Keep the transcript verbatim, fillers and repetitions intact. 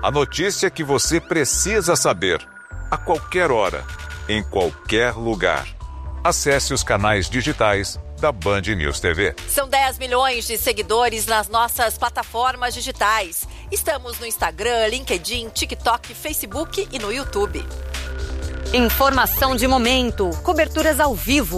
A notícia que você precisa saber, a qualquer hora, em qualquer lugar. Acesse os canais digitais da Band News T V. São dez milhões de seguidores nas nossas plataformas digitais. Estamos no Instagram, LinkedIn, TikTok, Facebook e no YouTube. Informação de momento, coberturas ao vivo,